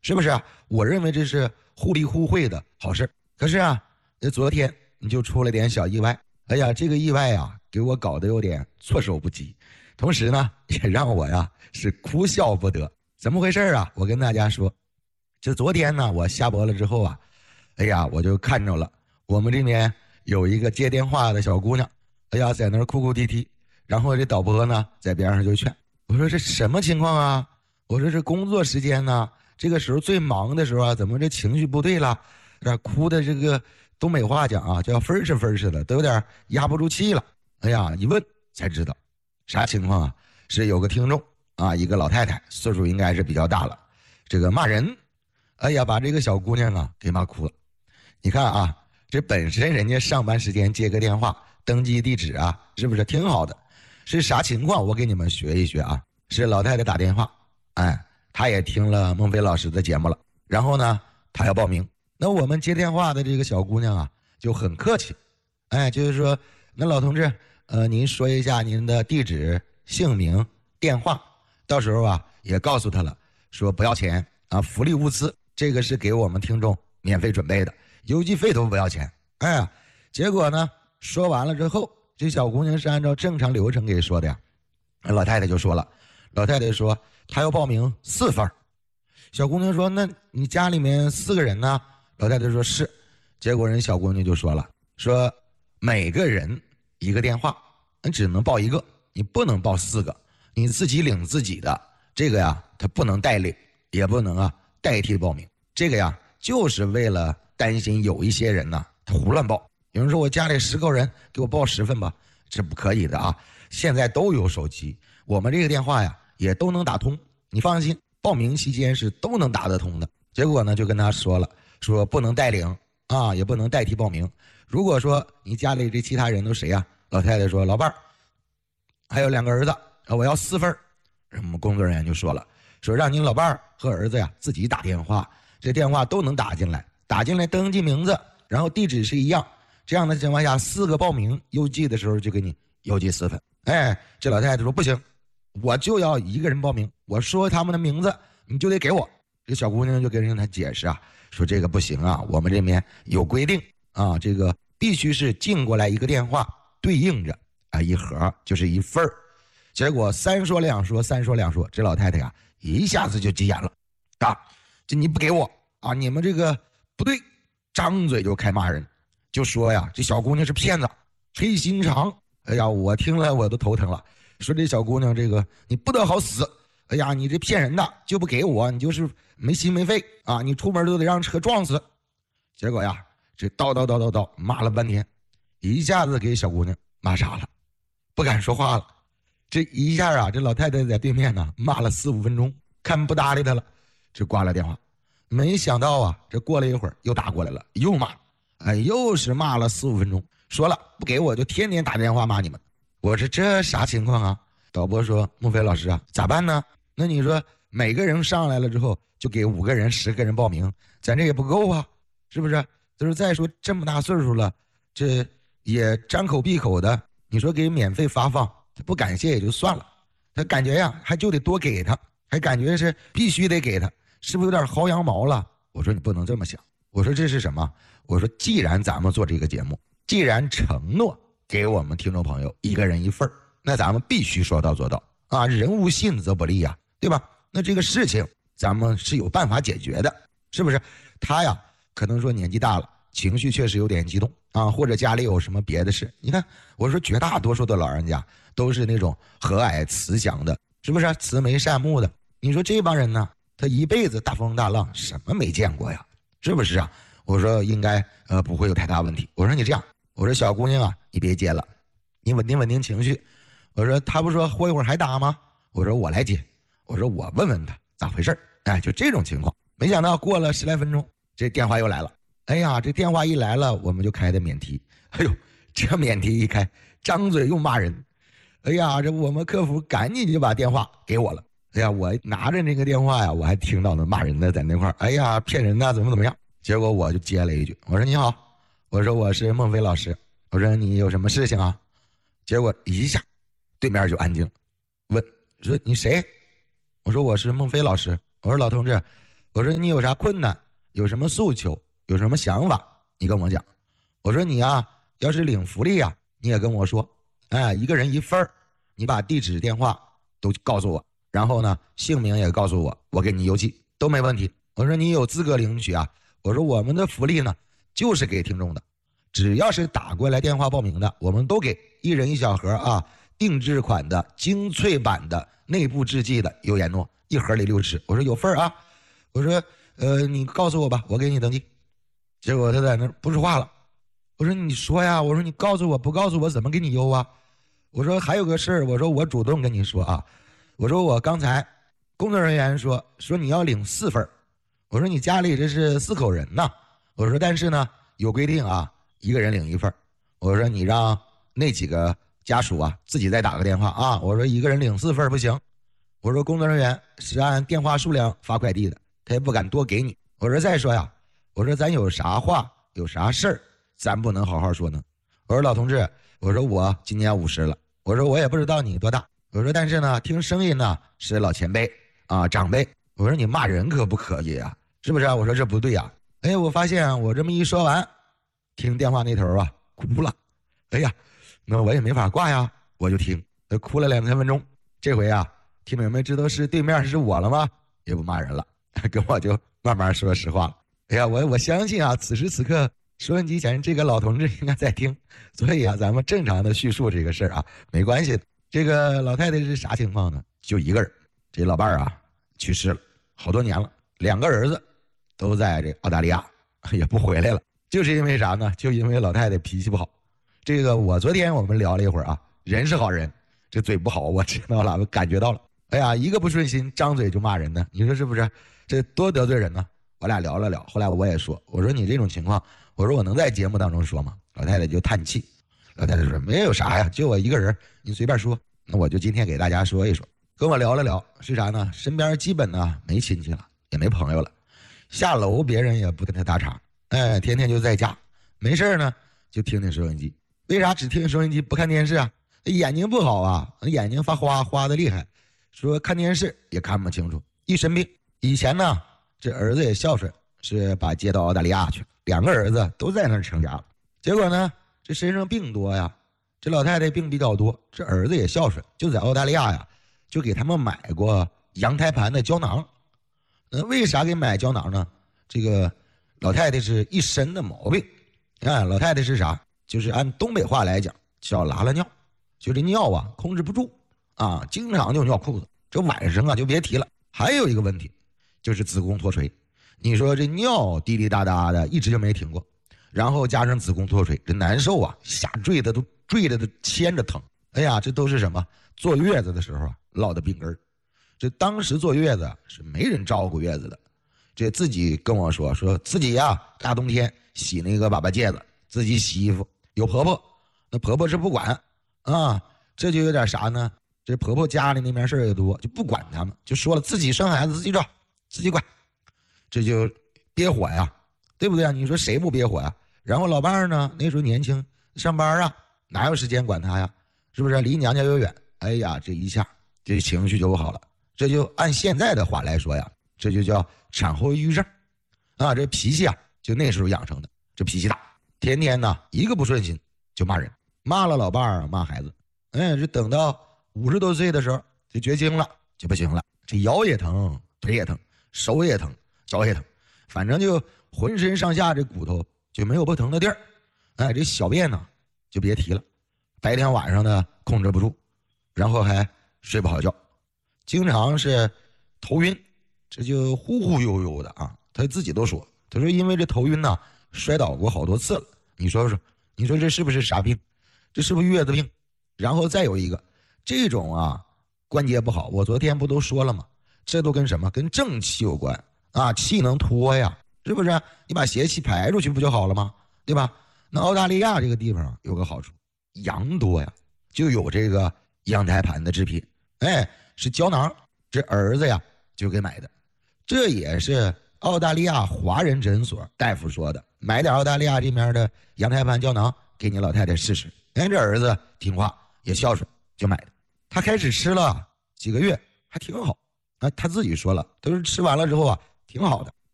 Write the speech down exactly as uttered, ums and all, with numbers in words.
是不是啊？我认为这是互利互惠的好事。可是啊，这昨天你就出了点小意外。哎呀，这个意外啊，给我搞得有点措手不及，同时呢，也让我呀是哭笑不得。怎么回事啊？我跟大家说，就昨天呢，我下播了之后啊，哎呀，我就看着了我们这边有一个接电话的小姑娘，哎呀，在那儿哭哭啼啼，然后这导播呢在边上就劝我说：“这什么情况啊？我说这工作时间呢，这个时候最忙的时候啊，怎么这情绪不对了？这哭的这个东北话讲啊，就要分是分似的，都有点压不住气了。哎呀，一问才知道，啥情况啊？是有个听众啊，一个老太太，岁数应该是比较大了，这个骂人，哎呀，把这个小姑娘啊给骂哭了。你看啊，这本身人家上班时间接个电话，登记地址啊，是不是挺好的？是啥情况？我给你们学一学啊。是老太太打电话，哎，她也听了孟非老师的节目了，然后呢，她要报名。那我们接电话的这个小姑娘啊，就很客气，哎，就是说，那老同志，呃，您说一下您的地址、姓名、电话，到时候啊也告诉她了，说不要钱啊，福利物资，这个是给我们听众免费准备的，邮寄费都不要钱。哎呀，结果呢，说完了之后，这小姑娘是按照正常流程给说的呀，老太太就说了，老太太说她要报名四份。小姑娘说，那你家里面四个人呢？老太太说是。结果人小姑娘就说了，说每个人一个电话，你只能报一个，你不能报四个，你自己领自己的，这个呀他不能代领，也不能啊代替报名，这个呀就是为了担心有一些人呢他胡乱报。有人说我家里十口人，给我报十份吧，这不可以的啊。现在都有手机，我们这个电话呀也都能打通，你放心，报名期间是都能打得通的。结果呢就跟他说了，说不能代领啊，也不能代替报名。如果说你家里这其他人都谁啊？老太太说老伴儿还有两个儿子，我要四份。我们工作人员就说了，说让您老伴儿和儿子呀自己打电话，这电话都能打进来，打进来登记名字，然后地址是一样，这样的情况下四个报名邮寄的时候就给你邮寄四份。哎，这老太太说不行，我就要一个人报名，我说他们的名字你就得给我。这小姑娘就跟人家解释啊，说这个不行啊，我们这边有规定啊，这个必须是进过来一个电话对应着啊一盒就是一份儿。结果三说两说三说两说，这老太太啊一下子就急眼了啊，这你不给我啊，你们这个不对，张嘴就开骂人，就说呀这小姑娘是骗子，黑心肠。哎呀，我听了我都头疼了，说这小姑娘这个你不得好死，哎呀你这骗人的，就不给我你就是没心没肺啊，你出门都得让车撞死。结果呀这叨叨叨叨叨骂了半天，一下子给小姑娘骂傻了，不敢说话了。这一下啊这老太太在对面呢骂了四五分钟，看不搭理她了，就挂了电话。没想到啊这过了一会儿又打过来了，又骂，哎，又是骂了四五分钟，说了不给我就天天打电话骂你们。我说这啥情况啊？导播说孟非老师啊咋办呢？那你说每个人上来了之后就给五个人十个人报名，咱这也不够啊，是不是？就是再说这么大岁数了，这也张口闭口的，你说给免费发放，他不感谢也就算了，他感觉呀还就得多给他，还感觉是必须得给他，是不是有点薅羊毛了？我说你不能这么想，我说这是什么？我说既然咱们做这个节目，既然承诺给我们听众朋友一个人一份，那咱们必须说到做到啊！人无信则不立呀，对吧？那这个事情咱们是有办法解决的，是不是？他呀可能说年纪大了，情绪确实有点激动啊，或者家里有什么别的事。你看我说绝大多数的老人家都是那种和蔼慈祥的，是不是？慈眉善目的。你说这帮人呢，他一辈子大风大浪什么没见过呀，是不是啊？我说应该呃不会有太大问题。我说你这样，我说小姑娘啊你别接了，你稳定稳定情绪。我说他不说过一会儿还打吗？我说我来接，我说我问问他咋回事。哎，就这种情况。没想到过了十来分钟，这电话又来了。哎呀，这电话一来了，我们就开的免提。哎呦，这免提一开，张嘴又骂人。哎呀，这我们客服赶紧就把电话给我了。哎呀，我拿着那个电话呀，我还听到那骂人的在那块儿，哎呀，骗人的怎么怎么样。结果我就接了一句，我说你好，我说我是孟非老师，我说你有什么事情啊？结果一下对面就安静，问说你谁？我说我是孟非老师，我说老同志， 我说你有啥困难，有什么诉求，有什么想法，你跟我讲。我说你啊，要是领福利啊，你也跟我说，哎，一个人一份儿，你把地址电话都告诉我，然后呢姓名也告诉我，我给你邮寄都没问题。我说你有资格领取啊，我说我们的福利呢就是给听众的，只要是打过来电话报名的，我们都给一人一小盒啊，定制款的精粹版的内部制剂的优颜诺，一盒里六十。我说有份儿啊，我说呃你告诉我吧，我给你登记。结果他在那不说话了。我说你说呀，我说你告诉我，不告诉我怎么给你邮啊？我说还有个事儿，我说我主动跟你说啊，我说我刚才工作人员说说你要领四份，我说你家里这是四口人呢，我说但是呢有规定啊，一个人领一份，我说你让那几个家属啊自己再打个电话啊，我说一个人领四份不行，我说工作人员是按电话数量发快递的，他也不敢多给你。我说再说呀，我说咱有啥话有啥事儿咱不能好好说呢？我说老同志，我说我今年五十了，我说我也不知道你多大，我说但是呢听声音呢是老前辈啊长辈，我说你骂人可不可以啊？是不是啊？我说这不对啊。哎，我发现我这么一说完，听电话那头啊哭了，哎呀，那我也没法挂呀，我就听他哭了两三分钟。这回啊听明白知道是对面是我了吗？也不骂人了，跟我就慢慢说实话了。哎呀，我我相信啊此时此刻收音机前这个老同志应该在听，所以啊咱们正常的叙述这个事儿啊没关系的。这个老太太是啥情况呢？就一个人，这老伴儿啊去世了好多年了，两个儿子都在这澳大利亚也不回来了，就是因为啥呢？就因为老太太脾气不好。这个我昨天我们聊了一会儿啊，人是好人，这嘴不好我知道了，我感觉到了。哎呀，一个不顺心张嘴就骂人呢，你说是不是？这多得罪人呢。我俩聊了聊，后来我也说，我说你这种情况，我说我能在节目当中说吗？老太太就叹气，老太太说没有啥呀，就我一个人，你随便说。那我就今天给大家说一说，跟我聊了聊是啥呢？身边基本呢没亲戚了，也没朋友了，下楼别人也不跟他搭茬，哎，天天就在家，没事呢就听听收音机。为啥只听收音机不看电视啊？眼睛不好啊，眼睛发花花的厉害，说看电视也看不清楚，一身病。以前呢这儿子也孝顺，是把接到澳大利亚去，两个儿子都在那儿成家了。结果呢这身上病多呀，这老太太病比较多，这儿子也孝顺，就在澳大利亚呀就给他们买过羊胎盘的胶囊。那为啥给买胶囊呢？这个老太太是一身的毛病，啊，老太太是啥？就是按东北话来讲叫拉拉尿，就这尿啊控制不住啊，经常就尿裤子，这晚上啊就别提了。还有一个问题就是子宫脱垂，你说这尿滴滴答答的一直就没停过，然后加上子宫脱垂，这难受啊，下坠的都坠的都牵着疼。哎呀，这都是什么？坐月子的时候啊落的病根。这当时坐月子是没人照顾月子的，这自己跟我说说自己呀、啊、大冬天洗那个粑粑芥子，自己洗衣服，有婆婆，那婆婆是不管啊，这就有点啥呢？这婆婆家里那边事儿也多，就不管他们，就说了自己生孩子自己照自己管，这就憋火呀，对不对啊？你说谁不憋火呀？然后老伴儿呢那时候年轻上班啊，哪有时间管他呀？是不是离娘家又远？哎呀，这一下这情绪就不好了，这就按现在的话来说呀，这就叫产后抑郁症啊。这脾气啊就那时候养成的，这脾气大，天天呢一个不顺心就骂人，骂了老伴儿骂孩子。哎，这等到五十多岁的时候就绝经了，就不行了，这腰也疼，腿也疼，手也疼，脚也疼，反正就浑身上下这骨头就没有不疼的地儿。哎，这小便呢就别提了，白天晚上呢控制不住，然后还睡不好觉，经常是头晕，这就忽忽悠悠的啊。他自己都说，他说因为这头晕呢摔倒过好多次了。你说说，你说这是不是啥病？这是不是月子病？然后再有一个这种啊关节不好，我昨天不都说了吗？这都跟什么？跟正气有关啊，气能脱呀，是不是？你把邪气排出去不就好了吗？对吧？那澳大利亚这个地方有个好处，羊多呀，就有这个羊胎盘的制品，哎，是胶囊，这儿子呀就给买的，这也是澳大利亚华人诊所大夫说的，买点澳大利亚这边的羊胎盘胶囊给你老太太试试。哎，这儿子听话也孝顺，就买的。他开始吃了几个月还挺好，啊，他自己说了，他说吃完了之后啊， 挺好的。